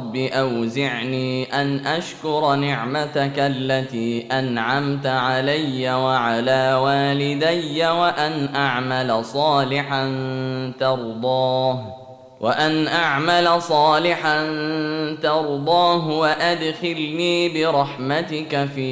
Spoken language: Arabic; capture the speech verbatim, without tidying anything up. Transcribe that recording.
رب أوزعني أن أشكر نعمتك التي أنعمت علي وعلى والدي وأن أعمل صالحا ترضاه وأن أعمل صالحا ترضاه وأدخلني برحمتك في